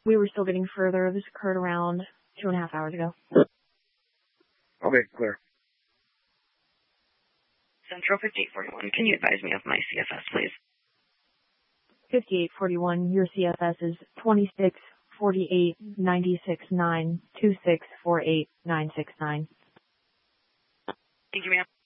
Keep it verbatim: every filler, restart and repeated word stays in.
We were still getting further. This occurred around two and a half hours ago. Okay, clear. Central fifty-eight forty-one, can you advise me of my C F S, please? fifty-eight forty-one, your C F S is twenty-six forty-eight ninety-six nine two six four eight nine six nine. Thank you, ma'am.